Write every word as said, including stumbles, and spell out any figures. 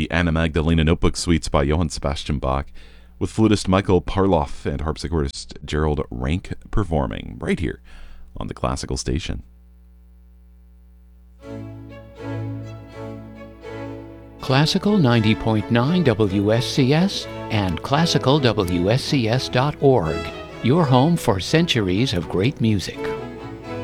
the Anna Magdalena Notebook Suites by Johann Sebastian Bach, with flutist Michael Parloff and harpsichordist Gerald Rank performing right here on the Classical Station. Classical ninety point nine W S C S and classical W S C S dot org, your home for centuries of great music.